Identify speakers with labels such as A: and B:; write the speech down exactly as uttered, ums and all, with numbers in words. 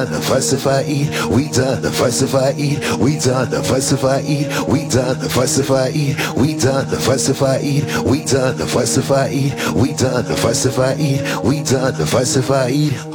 A: done the fuss if I eat. We done the fuss if I eat. We done the fuss if I eat. We done the fuss if I eat. We done the fuss if I eat. We done the fuss if I eat. We done the fuss if I eat. We done the fuss if I eat.